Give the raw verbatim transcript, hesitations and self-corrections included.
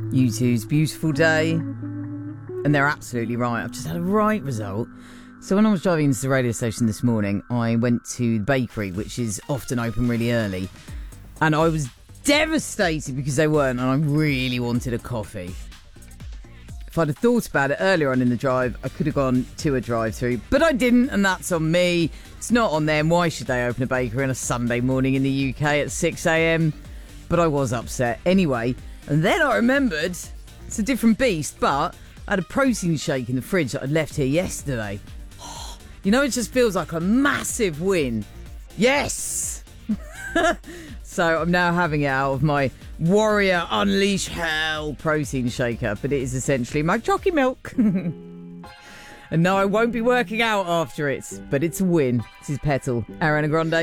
U two's Beautiful Day. And they're absolutely right. I've just had a right result. So when I was driving into the radio station this morning, I went to the bakery, which is often open really early. And I was devastated because they weren't, and I really wanted a coffee. If I'd have thought about it earlier on in the drive, I could have gone to a drive-through, but I didn't, and that's on me. It's not on them. Why should they open a bakery on a Sunday morning in the U K at six a.m? But I was upset. Anyway, and then I remembered, it's a different beast, but I had a protein shake in the fridge that I'd left here yesterday. You know, it just feels like a massive win. Yes! So I'm now having it out of my Warrior Unleash Hell protein shaker, but it is essentially my jockey milk. And no, I won't be working out after it, but it's a win. This is Petal, Ariana Grande.